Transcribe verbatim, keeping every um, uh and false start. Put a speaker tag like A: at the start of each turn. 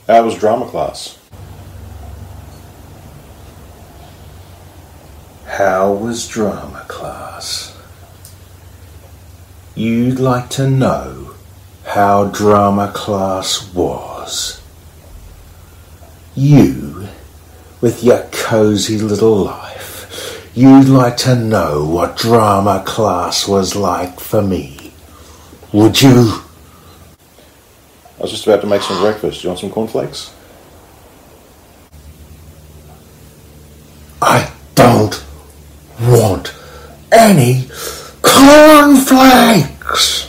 A: How was drama class?
B: How was drama class? You'd like to know how drama class was. You, with your cosy little life, you'd like to know what drama class was like for me, would you?
A: I was just about to make some breakfast. Do you want some cornflakes?
B: I don't want any cornflakes!